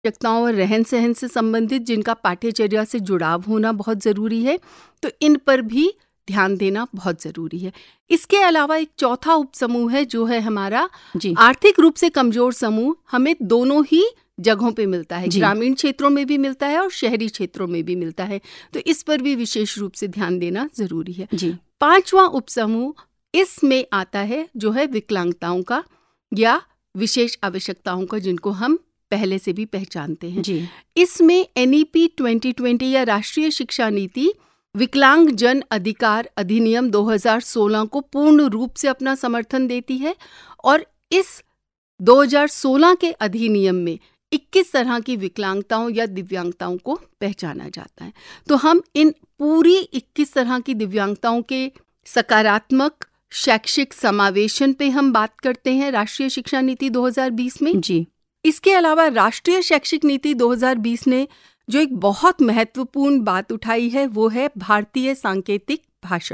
आवश्यकताओं और रहन सहन से संबंधित जिनका पाठ्यचर्या से जुड़ाव होना बहुत ज़रूरी है, तो इन पर भी ध्यान देना बहुत ज़रूरी है। इसके अलावा एक चौथा उपसमूह है जो है हमारा आर्थिक रूप से कमज़ोर समूह। हमें दोनों ही जगहों पे मिलता है, ग्रामीण क्षेत्रों में भी मिलता है और शहरी क्षेत्रों में भी मिलता है, तो इस पर भी विशेष रूप से ध्यान देना ज़रूरी है। पांचवा उपसमूह इसमें आता है जो है विकलांगताओं का या विशेष आवश्यकताओं का, जिनको हम पहले से भी पहचानते हैं। इसमें NEP 2020 या राष्ट्रीय शिक्षा नीति विकलांग जन अधिकार अधिनियम 2016 को पूर्ण रूप से अपना समर्थन देती है और इस 2016 के अधिनियम में 21 तरह की विकलांगताओं या दिव्यांगताओं को पहचाना जाता है। तो हम इन पूरी 21 तरह की दिव्यांगताओं के सकारात्मक शैक्षिक समावेशन पे हम बात करते हैं राष्ट्रीय शिक्षा नीति 2020 में। इसके अलावा राष्ट्रीय शैक्षिक नीति 2020 ने जो एक बहुत महत्वपूर्ण बात उठाई है वो है भारतीय सांकेतिक भाषा।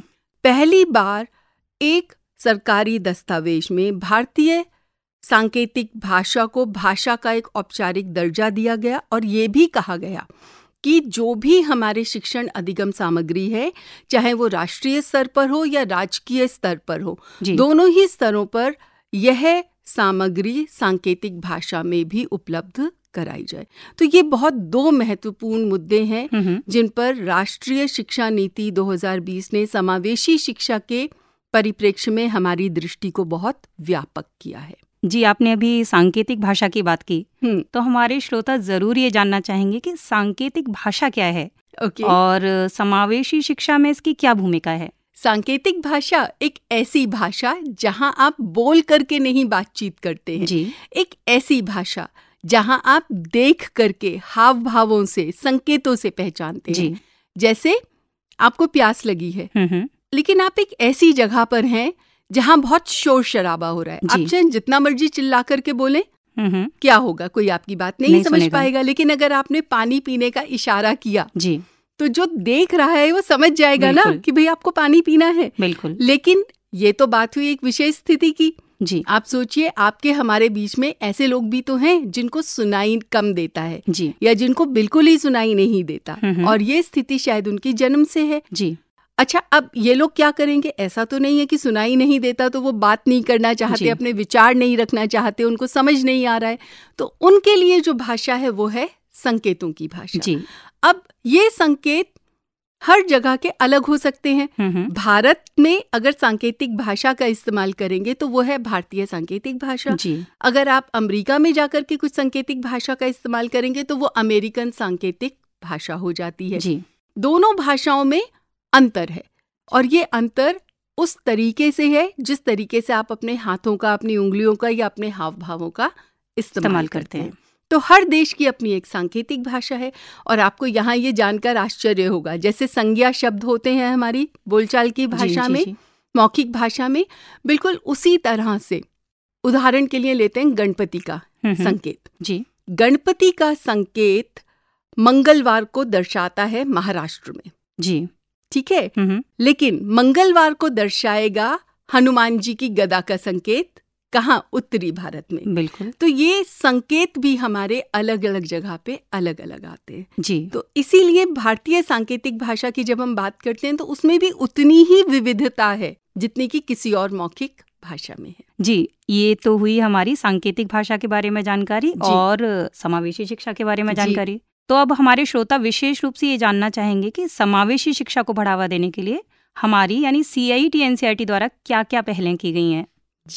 पहली बार एक सरकारी दस्तावेज में भारतीय सांकेतिक भाषा को भाषा का एक औपचारिक दर्जा दिया गया और ये भी कहा गया कि जो भी हमारे शिक्षण अधिगम सामग्री है, चाहे वो राष्ट्रीय स्तर पर हो या राजकीय स्तर पर हो, दोनों ही स्तरों पर यह सामग्री सांकेतिक भाषा में भी उपलब्ध कराई जाए। तो ये बहुत दो महत्वपूर्ण मुद्दे हैं जिन पर राष्ट्रीय शिक्षा नीति 2020 ने समावेशी शिक्षा के परिप्रेक्ष्य में हमारी दृष्टि को बहुत व्यापक किया है। जी, आपने अभी सांकेतिक भाषा की बात की, तो हमारे श्रोता जरूर ये जानना चाहेंगे कि सांकेतिक भाषा क्या है और समावेशी शिक्षा में इसकी क्या भूमिका है। सांकेतिक भाषा एक ऐसी भाषा जहां आप बोल करके नहीं बातचीत करते हैं, एक ऐसी भाषा जहां आप देख करके हाव भावों से संकेतों से पहचानते हैं। जैसे आपको प्यास लगी है लेकिन आप एक ऐसी जगह पर हैं जहां बहुत शोर शराबा हो रहा है, आप चाहे जितना मर्जी चिल्ला करके बोले क्या होगा, कोई आपकी बात नहीं समझ पाएगा। लेकिन अगर आपने पानी पीने का इशारा किया तो जो देख रहा है वो समझ जाएगा ना कि भाई आपको पानी पीना है। बिल्कुल। लेकिन ये तो बात हुई एक विशेष स्थिति की। आप सोचिए, आपके हमारे बीच में ऐसे लोग भी तो हैं जिनको सुनाई कम देता है या जिनको बिल्कुल ही सुनाई नहीं देता और ये स्थिति शायद उनकी जन्म से है। अच्छा, अब ये लोग क्या करेंगे? ऐसा तो नहीं है कि सुनाई नहीं देता तो वो बात नहीं करना चाहते, अपने विचार नहीं रखना चाहते, उनको समझ नहीं आ रहा है, तो उनके लिए जो भाषा है वो है संकेतों की भाषा। अब ये संकेत हर जगह के अलग हो सकते हैं। भारत में अगर सांकेतिक भाषा का इस्तेमाल करेंगे तो वो है भारतीय सांकेतिक भाषा। अगर आप अमेरिका में जाकर के कुछ सांकेतिक भाषा का इस्तेमाल करेंगे तो वो अमेरिकन सांकेतिक भाषा हो जाती है। दोनों भाषाओं में अंतर है और ये अंतर उस तरीके से है जिस तरीके से आप अपने हाथों का, अपनी उंगलियों का या अपने हाव भावों का इस्तेमाल करते हैं। तो हर देश की अपनी एक सांकेतिक भाषा है और आपको यहाँ ये जानकर आश्चर्य होगा, जैसे संज्ञा शब्द होते हैं हमारी बोलचाल की भाषा में, मौखिक भाषा में, बिल्कुल उसी तरह से उदाहरण के लिए लेते हैं गणपति का संकेत। गणपति का संकेत मंगलवार को दर्शाता है महाराष्ट्र में, ठीक है, लेकिन मंगलवार को दर्शाएगा हनुमान जी की गदा का संकेत कहाँ? उत्तरी भारत में। बिल्कुल। तो ये संकेत भी हमारे अलग अलग जगह पे अलग अलग आते हैं। तो इसीलिए भारतीय सांकेतिक भाषा की जब हम बात करते हैं तो उसमें भी उतनी ही विविधता है जितनी कि किसी और मौखिक भाषा में है। ये तो हुई हमारी सांकेतिक भाषा के बारे में जानकारी और समावेशी शिक्षा के बारे में जानकारी। तो अब हमारे श्रोता विशेष रूप से ये जानना चाहेंगे कि समावेशी शिक्षा को बढ़ावा देने के लिए हमारी यानी CIET NCERT द्वारा क्या क्या पहलें की गई हैं।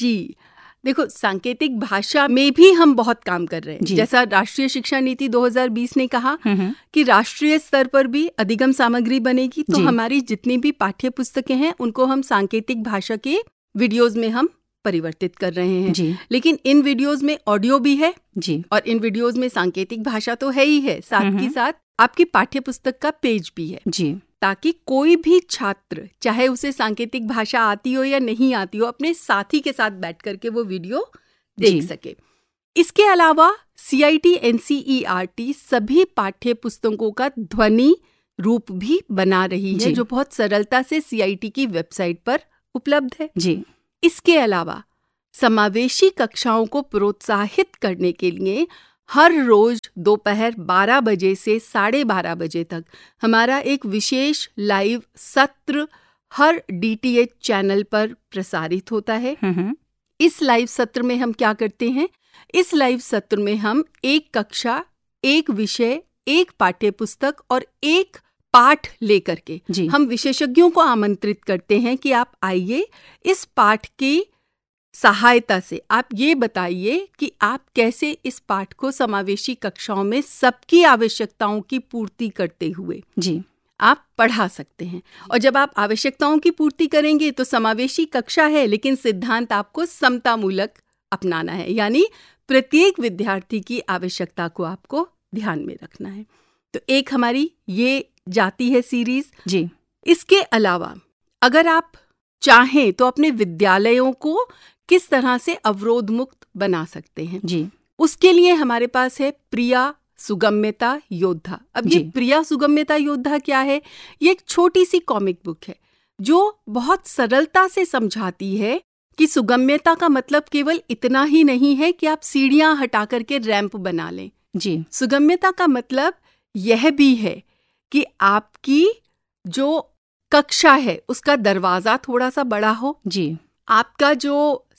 देखो, सांकेतिक भाषा में भी हम बहुत काम कर रहे हैं। जैसा राष्ट्रीय शिक्षा नीति 2020 ने कहा कि राष्ट्रीय स्तर पर भी अधिगम सामग्री बनेगी, तो हमारी जितनी भी पाठ्य पुस्तकें हैं उनको हम सांकेतिक भाषा के वीडियोस में हम परिवर्तित कर रहे हैं। लेकिन इन वीडियोस में ऑडियो भी है और इन वीडियोस में सांकेतिक भाषा तो है ही है, साथ ही साथ आपकी पाठ्य पुस्तक का पेज भी है, ताकि कोई भी छात्र, चाहे उसे सांकेतिक भाषा आती हो या नहीं आती हो, अपने साथी के साथ बैठ करके वो वीडियो देख सके। इसके अलावा CIET NCERT सभी पाठ्य पुस्तकों का ध्वनि रूप भी बना रही है, जो बहुत सरलता से CIET की वेबसाइट पर उपलब्ध है। इसके अलावा समावेशी कक्षाओं को प्रोत्साहित करने के लिए हर रोज दोपहर 12 बजे से 12:30 बजे तक हमारा एक विशेष लाइव सत्र हर DTH चैनल पर प्रसारित होता है। इस लाइव सत्र में हम क्या करते हैं? इस लाइव सत्र में हम एक कक्षा, एक विषय, एक पाठ्य पुस्तक और एक पाठ लेकर के हम विशेषज्ञों को आमंत्रित करते हैं कि आप आइए, इस पाठ की सहायता से आप ये बताइए कि आप कैसे इस पाठ को समावेशी कक्षाओं में सबकी आवश्यकताओं की पूर्ति करते हुए आप पढ़ा सकते हैं। और जब आप आवश्यकताओं की पूर्ति करेंगे तो समावेशी कक्षा है, लेकिन सिद्धांत आपको समतामूलक अपनाना है, यानी प्रत्येक विद्यार्थी की आवश्यकता को आपको ध्यान में रखना है। तो एक हमारी ये जाती है सीरीज। इसके अलावा अगर आप चाहें तो अपने विद्यालयों को किस तरह से अवरोध मुक्त बना सकते हैं, उसके लिए हमारे पास है प्रिया सुगम्यता योद्धा। अब ये प्रिया सुगम्यता योद्धा क्या है? ये एक छोटी सी कॉमिक बुक है जो बहुत सरलता से समझाती है कि सुगम्यता का मतलब केवल इतना ही नहीं है कि आप सीढ़ियां हटा करके रैंप बना लें। सुगम्यता का मतलब यह भी है कि आपकी जो कक्षा है उसका दरवाजा थोड़ा सा बड़ा हो, आपका जो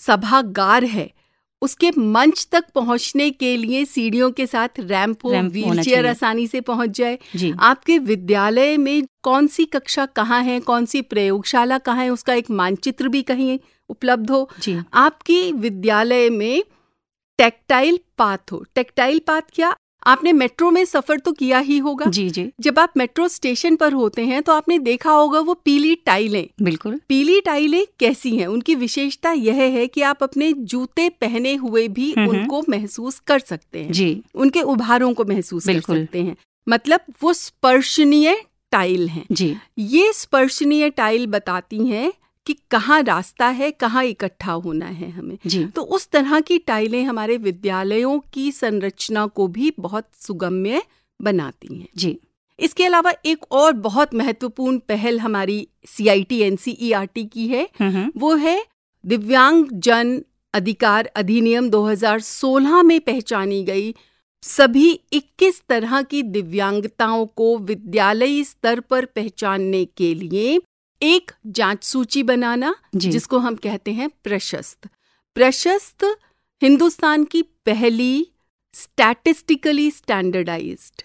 सभागार है उसके मंच तक पहुंचने के लिए सीढ़ियों के साथ रैंप हो, व्हीलचेयर आसानी से पहुंच जाए। आपके विद्यालय में कौन सी कक्षा कहाँ है, कौन सी प्रयोगशाला कहाँ है, उसका एक मानचित्र भी कहीं उपलब्ध हो। आपकी विद्यालय में टेक्टाइल पाथ हो। टेक्टाइल पाथ क्या? आपने मेट्रो में सफर तो किया ही होगा। जब आप मेट्रो स्टेशन पर होते हैं तो आपने देखा होगा वो पीली टाइलें। बिल्कुल। पीली टाइलें कैसी हैं? उनकी विशेषता यह है कि आप अपने जूते पहने हुए भी उनको महसूस कर सकते हैं, उनके उभारों को महसूस कर सकते हैं। मतलब वो स्पर्शनीय टाइल हैं। ये स्पर्शनीय टाइल बताती हैं कि कहाँ रास्ता है, कहाँ इकट्ठा होना है हमें। तो उस तरह की टाइलें हमारे विद्यालयों की संरचना को भी बहुत सुगम्य बनाती हैं। इसके अलावा एक और बहुत महत्वपूर्ण पहल हमारी CIT NCERT की है, वो है दिव्यांग जन अधिकार अधिनियम 2016 में पहचानी गई सभी 21 तरह की दिव्यांगताओं को विद्यालयी स्तर पर पहचानने के लिए एक जांच सूची बनाना, जिसको हम कहते हैं प्रशस्त। प्रशस्त हिंदुस्तान की पहली स्टैटिस्टिकली स्टैंडर्डाइज्ड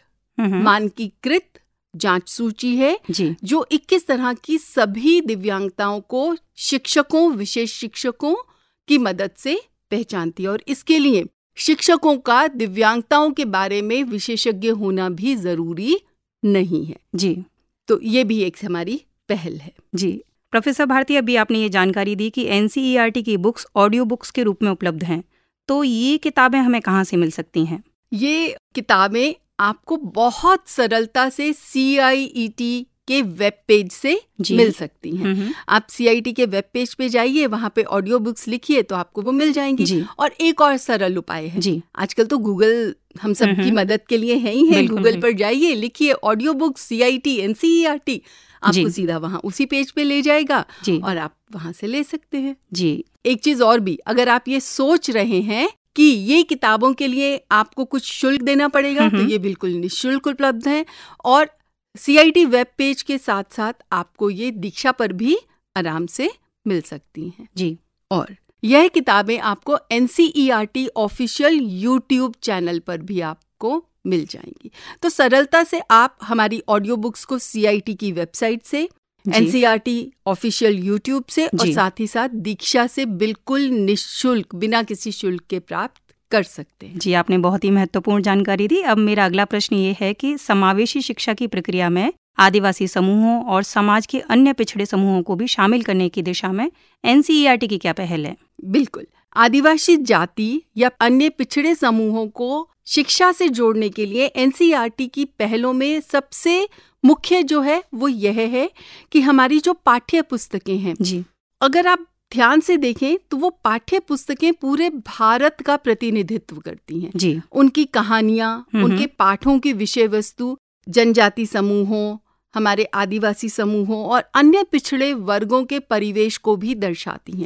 मानकीकृत जांच सूची है जो 21 तरह की सभी दिव्यांगताओं को शिक्षकों, विशेष शिक्षकों की मदद से पहचानती है। और इसके लिए शिक्षकों का दिव्यांगताओं के बारे में विशेषज्ञ होना भी जरूरी नहीं है। तो ये भी एक हमारी पहल है। प्रोफेसर भारती, अभी आपने ये जानकारी दी कि NCERT की बुक्स ऑडियो बुक्स के रूप में उपलब्ध हैं, तो ये किताबें हमें कहाँ से मिल सकती हैं? ये किताबें आपको बहुत सरलता से CIET के वेब पेज से मिल सकती हैं। आप CIT के वेब पेज पे जाइए, वहाँ पे ऑडियो बुक्स लिखिए तो आपको वो मिल जाएंगी। और एक और सरल उपाय है, आजकल तो गूगल हम सबकी मदद के लिए है ही है। गूगल पर जाइए, लिखिए ऑडियो बुक्स CIT NCERT, आपको सीधा वहाँ उसी पेज पे ले जाएगा और आप वहाँ से ले सकते हैं। एक चीज और भी, अगर आप ये सोच रहे हैं कि ये किताबों के लिए आपको कुछ शुल्क देना पड़ेगा, तो ये बिल्कुल निःशुल्क उपलब्ध है। और CIT वेब पेज के साथ साथ आपको ये दीक्षा पर भी आराम से मिल सकती हैं। और यह किताबें आपको NCERT ऑफिशियल YouTube चैनल पर भी आपको मिल जाएंगी। तो सरलता से आप हमारी ऑडियो बुक्स को CIT की वेबसाइट से, NCERT ऑफिशियल YouTube से और साथ ही साथ दीक्षा से बिल्कुल निःशुल्क, बिना किसी शुल्क के प्राप्त कर सकते हैं। आपने बहुत ही महत्वपूर्ण जानकारी दी। अब मेरा अगला प्रश्न ये है कि समावेशी शिक्षा की प्रक्रिया में आदिवासी समूहों और समाज के अन्य पिछड़े समूहों को भी शामिल करने की दिशा में NCERT की क्या पहल है? बिल्कुल, आदिवासी जाति या अन्य पिछड़े समूहों को शिक्षा से जोड़ने के लिए NCERT की पहलों में सबसे मुख्य जो है वो यह है कि हमारी जो पाठ्य पुस्तकें हैं, अगर आप ध्यान से देखें तो वो पाठ्य पुस्तकें पूरे भारत का प्रतिनिधित्व करती हैं। उनकी कहानियां, उनके पाठों की विषय वस्तु जनजाति समूहों, हमारे आदिवासी समूहों और अन्य पिछड़े वर्गों के परिवेश को भी दर्शाती हैं।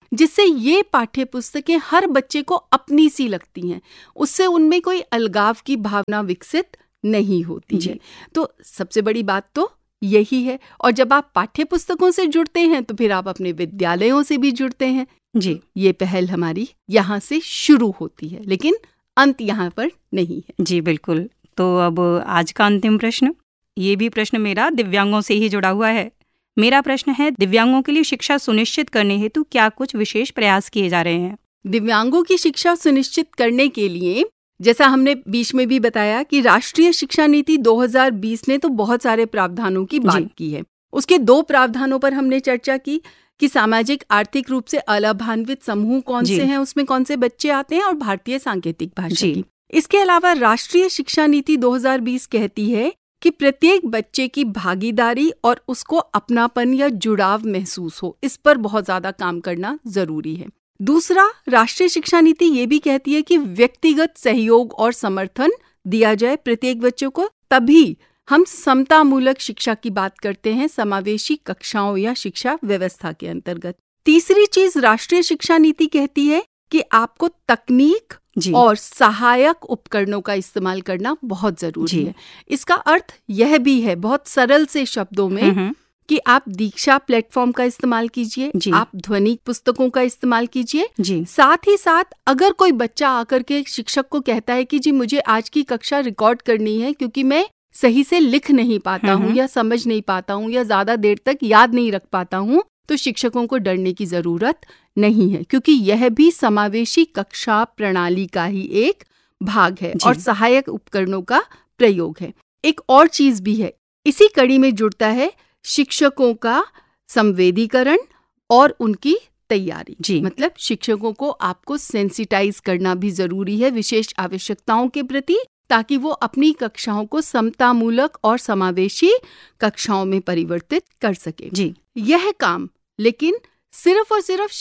जिससे ये पाठ्य पुस्तकें हर बच्चे को अपनी सी लगती हैं, उससे उनमें कोई अलगाव की भावना विकसित नहीं होती है। तो सबसे बड़ी बात तो यही है। और जब आप पाठ्य पुस्तकों से जुड़ते हैं तो फिर आप अपने विद्यालयों से भी जुड़ते हैं जी। ये पहल हमारी यहाँ से शुरू होती है, लेकिन अंत यहाँ पर नहीं है। जी बिल्कुल। तो अब आज का अंतिम प्रश्न, ये भी प्रश्न मेरा दिव्यांगों से ही जुड़ा हुआ है। मेरा प्रश्न है, दिव्यांगों के लिए शिक्षा सुनिश्चित करने हेतु क्या कुछ विशेष प्रयास किए जा रहे हैं? दिव्यांगों की शिक्षा सुनिश्चित करने के लिए, जैसा हमने बीच में भी बताया कि राष्ट्रीय शिक्षा नीति 2020 ने तो बहुत सारे प्रावधानों की बात की है। उसके 2 प्रावधानों पर हमने चर्चा की कि सामाजिक आर्थिक रूप से अलाभान्वित समूह कौन से हैं, उसमें कौन से बच्चे आते हैं, और भारतीय सांकेतिक भाषा की। इसके अलावा राष्ट्रीय शिक्षा नीति 2020 कहती है कि प्रत्येक बच्चे की भागीदारी और उसको अपनापन या जुड़ाव महसूस हो, इस पर बहुत ज्यादा काम करना जरूरी है। दूसरा, राष्ट्रीय शिक्षा नीति ये भी कहती है कि व्यक्तिगत सहयोग और समर्थन दिया जाए प्रत्येक बच्चों को, तभी हम समतामूलक शिक्षा की बात करते हैं समावेशी कक्षाओं या शिक्षा व्यवस्था के अंतर्गत। तीसरी चीज राष्ट्रीय शिक्षा नीति कहती है कि आपको तकनीक और सहायक उपकरणों का इस्तेमाल करना बहुत जरूरी है। इसका अर्थ यह भी है बहुत सरल से शब्दों में कि आप दीक्षा प्लेटफॉर्म का इस्तेमाल कीजिए, आप ध्वनिक पुस्तकों का इस्तेमाल कीजिए। साथ ही साथ अगर कोई बच्चा आकर के शिक्षक को कहता है कि जी मुझे आज की कक्षा रिकॉर्ड करनी है क्योंकि मैं सही से लिख नहीं पाता हूँ या समझ नहीं पाता हूँ या ज्यादा देर तक याद नहीं रख पाता हूँ, तो शिक्षकों को डरने की जरूरत नहीं है, क्योंकि यह भी समावेशी कक्षा प्रणाली का ही एक भाग है और सहायक उपकरणों का प्रयोग है। एक और चीज भी है, इसी कड़ी में जुड़ता है शिक्षकों का संवेदीकरण और उनकी तैयारी। मतलब शिक्षकों को आपको सेंसिटाइज करना भी जरूरी है विशेष आवश्यकताओं के प्रति, ताकि वो अपनी कक्षाओं को समतामूलक और समावेशी कक्षाओं में परिवर्तित कर सके। यह काम लेकिन सिर्फ और सिर्फ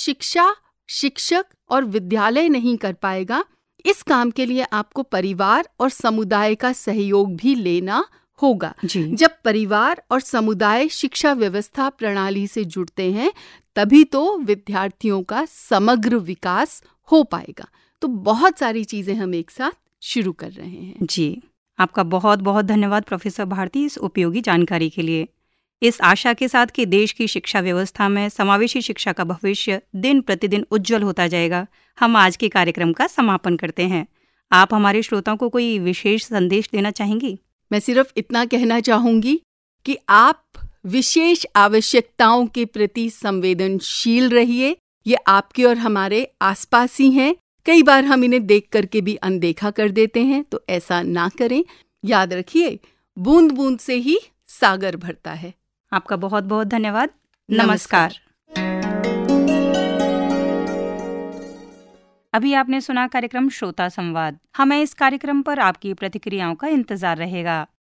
शिक्षक और विद्यालय नहीं कर पाएगा। इस काम के लिए आपको परिवार और समुदाय का सहयोग भी लेना होगा। जब परिवार और समुदाय शिक्षा व्यवस्था प्रणाली से जुड़ते हैं तभी तो विद्यार्थियों का समग्र विकास हो पाएगा। तो बहुत सारी चीजें हम एक साथ शुरू कर रहे हैं। जी, आपका बहुत बहुत धन्यवाद प्रोफेसर भारती इस उपयोगी जानकारी के लिए। इस आशा के साथ कि देश की शिक्षा व्यवस्था में समावेशी शिक्षा का भविष्य दिन प्रतिदिन उज्जवल होता जाएगा, हम आज के कार्यक्रम का समापन करते हैं। आप हमारे श्रोताओं को कोई विशेष संदेश देना चाहेंगी? मैं सिर्फ इतना कहना चाहूंगी कि आप विशेष आवश्यकताओं के प्रति संवेदनशील रहिए। ये आपके और हमारे आसपास ही हैं। कई बार हम इन्हें देख करके भी अनदेखा कर देते हैं, तो ऐसा ना करें। याद रखिए, बूंद बूंद से ही सागर भरता है। आपका बहुत बहुत धन्यवाद। नमस्कार। अभी आपने सुना कार्यक्रम श्रोता संवाद। हमें इस कार्यक्रम पर आपकी प्रतिक्रियाओं का इंतजार रहेगा।